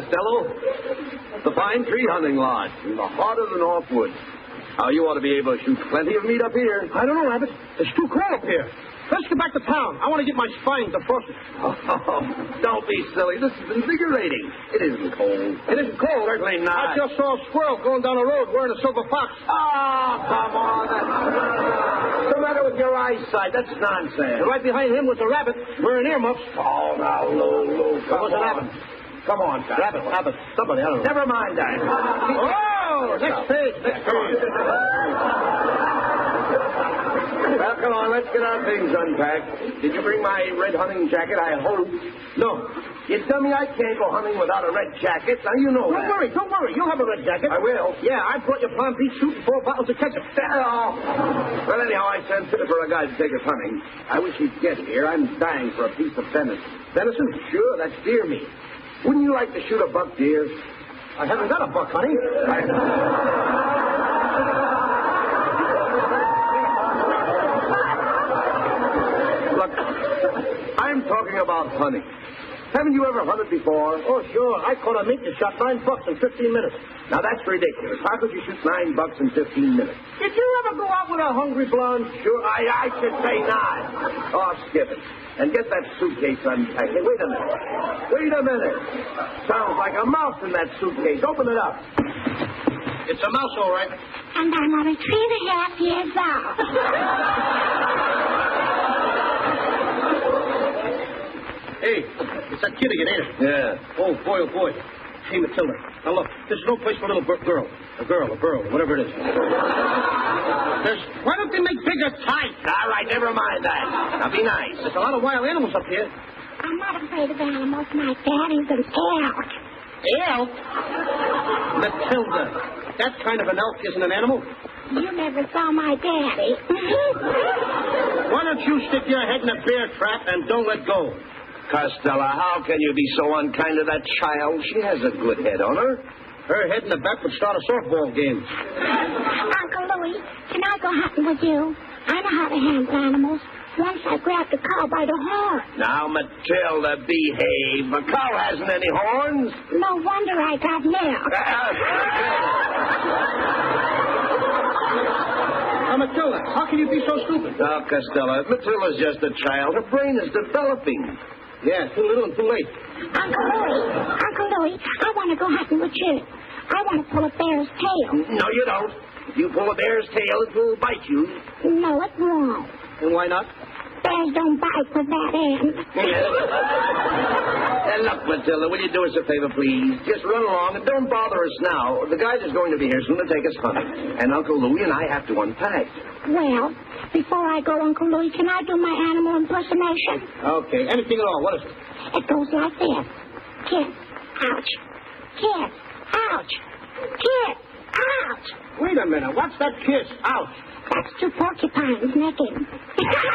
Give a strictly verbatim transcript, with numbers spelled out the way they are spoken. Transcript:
Costello. The Pine Tree Hunting Lodge in the heart of the North Woods. Now, you ought to be able to shoot plenty of meat up here. I don't know, Rabbit. It's too cold up here. Let's get back to town. I want to get my spine defrosted. Oh, don't be silly. This is invigorating. It isn't cold. It isn't cold. Certainly not. I just saw a squirrel going down the road wearing a silver fox. Oh, come on. What's the matter with your eyesight? That's nonsense. And right behind him was a rabbit wearing earmuffs. Oh, now, Lou, Lou, That was a rabbit. Come on, Tom. Rabbit, rabbit. Somebody, I don't know. Never mind that. Oh, next page, next page. Well, come on, let's get our things unpacked. Did you bring my red hunting jacket, I hope? No. You dummy, I can't go hunting without a red jacket. Now, you know Don't that. worry, don't worry. You'll have a red jacket. I will. Yeah, I brought you Palm Beach shooting four bottles of ketchup. Oh. Well, anyhow, I sent for a guy to take us hunting. I wish he'd get here. I'm dying for a piece of venison. Venison? Sure, that's deer meat. Wouldn't you like to shoot a buck deer? I haven't got a buck, honey. I... Look, I'm talking about hunting. Haven't you ever hunted before? Oh, sure. I caught a mink that shot nine bucks in fifteen minutes. Now, that's ridiculous. How could you shoot nine bucks in fifteen minutes? Did you ever go out with a hungry blonde? Sure, I, I should say not. Oh, skip it. And get that suitcase unpacked. Hey, wait a minute. Wait a minute. Sounds like a mouse in that suitcase. Open it up. It's a mouse, all right. And I'm only three and a half years old. Hey, it's that kid again, ain't it? Yeah. Oh, boy, oh, boy. Hey, Matilda. Now, look, this is no place for a little bir- girl. A girl, a girl, whatever it is. There's, why don't they make bigger kites? All right, never mind that. Now, be nice. There's a lot of wild animals up here. I'm not afraid of animals. My daddy's an elk. Elk? Matilda, that kind of an elk isn't an animal. You never saw my daddy. Why don't you stick your head in a bear trap and don't let go? Costello, how can you be so unkind to that child? She has a good head on her. Her head in the back would start a softball game. Uncle Louis, can I go hunting with you? I know how to handle animals. Once I grabbed a cow by the horn. Now, Matilda, behave. A cow hasn't any horns. No wonder I got milk. Now, Matilda, how can you be so stupid? Now, Costello, Matilda's just a child. Her brain is developing. Yeah, too little and too late. Uncle Louis, Uncle Louis, I want to go hunting with you. I want to pull a bear's tail. No, you don't. If you pull a bear's tail, it will bite you. No, it won't. And why not? Bears don't bite with that end. And look, Matilda, will you do us a favor, please? Just run along and don't bother us now. The guide is going to be here soon to take us hunting. And Uncle Louis and I have to unpack. Well, before I go, Uncle Louis, can I do my animal impersonation? Okay, anything at all. What is it? It goes like this. Kiss, ouch. Kiss, ouch. Kiss, ouch. Wait a minute. What's that kiss? Ouch. That's two porcupines necking.